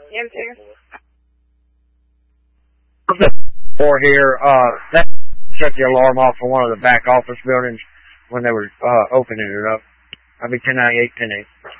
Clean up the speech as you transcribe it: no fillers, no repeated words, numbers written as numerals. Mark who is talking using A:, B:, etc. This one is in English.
A: For here, that shut the alarm off for one of the back office buildings when they were opening it up. I'll be 1098, 10-8.